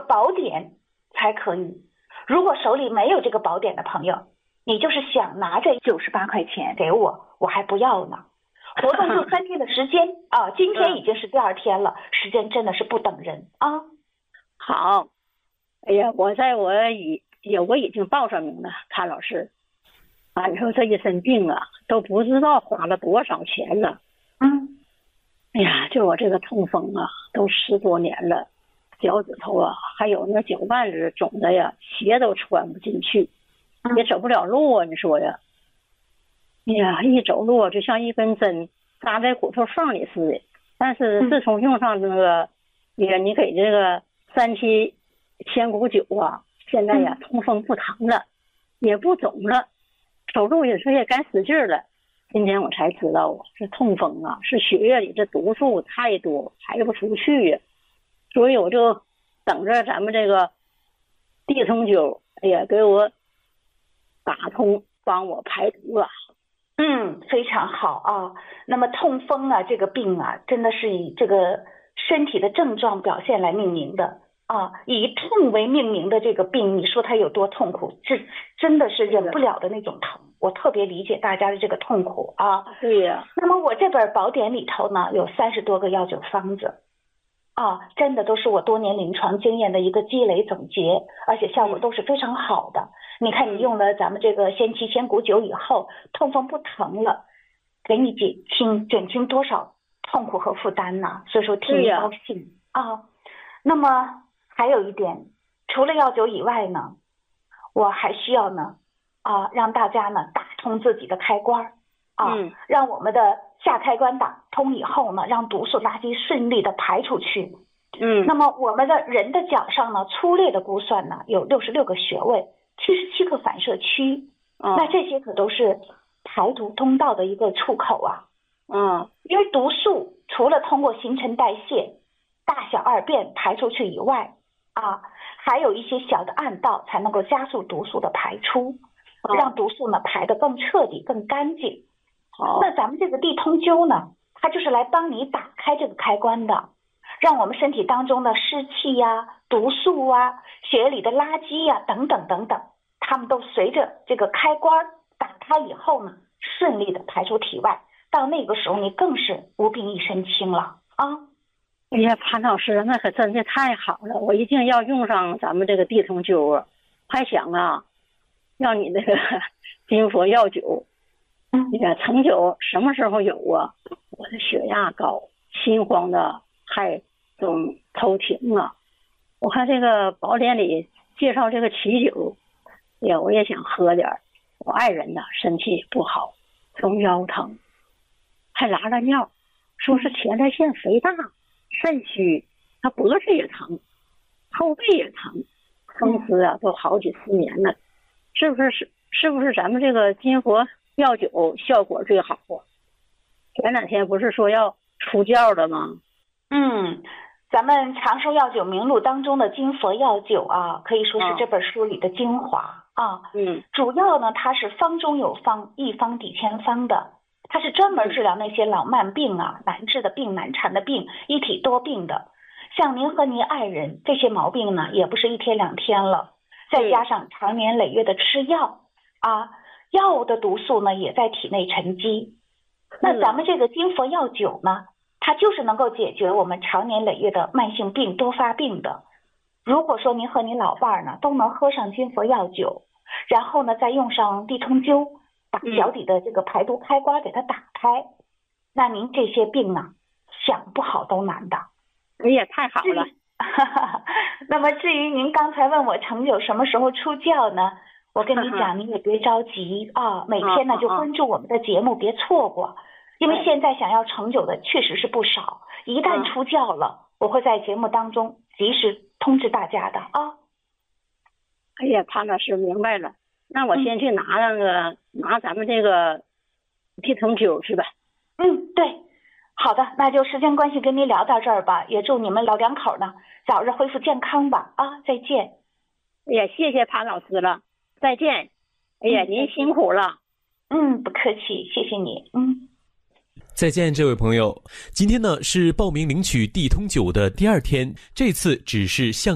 宝典才可以。如果手里没有这个宝典的朋友，你就是想拿着98块钱给我还不要呢。活动就3天的时间啊，今天已经是第2天了，时间真的是不等人啊。 好，哎呀，我已经报上名了，潘老师。啊，你说这一身病啊，都不知道花了多少钱了。哎呀，就我这个痛风啊，都10多年了，脚趾头啊，还有那脚腕子肿的呀，鞋都穿不进去，也走不了路啊，你说呀？哎呀，一走路就像一根针扎在骨头缝里似的。但是自从用上这个，你给这个3七千骨灸啊，现在呀，痛风不疼了，也不肿了，走路也敢使劲了。今天我才知道啊，这痛风啊，是血液里这毒素太多，排不出去呀。所以我就等着咱们这个地通灸，哎呀，给我打通，帮我排毒啊。 非常好啊。那么痛风啊，这个病啊，真的是以这个身体的症状表现来命名的啊。以痛为命名的这个病，你说它有多痛苦？这真的是忍不了的那种疼。我特别理解大家的这个痛苦啊。 对呀。 那么我这本宝典里头呢，有30多个药灸方子啊，真的都是我多年临床经验的一个积累总结，而且效果都是非常好的。你看，你用了咱们这个仙七仙骨灸以后，痛风不疼了，给你减轻多少痛苦和负担呢？所以说替你高兴啊。那么还有一点，除了药灸以外呢，我还需要呢让大家呢打通自己的开关让我们的下开关打通以后呢，让毒素垃圾顺利的排出去。那么我们的人的脚上呢，粗略的估算呢，有66个穴位，77个反射区。那这些可都是排毒通道的一个出口啊。因为毒素除了通过新陈代谢、大小二便排出去以外还有一些小的暗道才能够加速毒素的排出，让毒素呢排得更彻底、更干净。那咱们这个地通灸呢，它就是来帮你打开这个开关的，让我们身体当中的湿气呀、毒素啊、血液里的垃圾呀等等等等，它们都随着这个开关打开以后呢，顺利的排出体外。到那个时候，你更是无病一身轻了啊！ 哎呀，潘老师，那可真的太好了，我一定要用上咱们这个地通灸啊！还想让你这个金佛药灸。你看成灸什么时候有啊？我的血压高，心慌的还总头停啊。我看这个宝典里介绍这个奇灸，我也想喝点。我爱人呢身体不好，总腰疼，还拉了尿，说是前列腺肥大，肾虚，他脖子也疼，后背也疼，风湿都好几10年了。是不是咱们这个金佛药灸效果最好啊？前2天不是说要出教的吗？ 咱们长寿药灸名录当中的金佛药灸啊，可以说是这本书里的精华主要呢，它是方中有方，一方抵千方的，它是专门治疗那些老慢病难治的病、难缠的病、一体多病的。像您和您爱人这些毛病呢，也不是1天2天了，再加上长年累月的吃药药物的毒素呢也在体内沉积。那咱们这个金佛药灸呢，它就是能够解决我们长年累月的慢性病、多发病的。如果说您和您老伴儿呢都能喝上金佛药灸，然后呢再用上地通灸，把脚底的这个排毒开关给它打开，那您这些病呢想不好都难的。 你也太好了。 那么至于您刚才问我成灸什么时候出教呢，我跟你讲，你也别着急每天呢就关注我们的节目，别错过。因为现在想要成灸的确实是不少，一旦出教了，我会在节目当中及时通知大家的哎呀，潘老师明白了，那我先去拿咱们这个地通灸去吧。 对，好的，那就时间关系跟您聊到这儿吧，也祝你们老两口呢早日恢复健康吧再见。 哎呀，谢谢潘老师了，再见。哎呀，您辛苦了。 不客气，谢谢你。 再见，这位朋友。今天呢是报名领取地通灸的第2天，这次只是向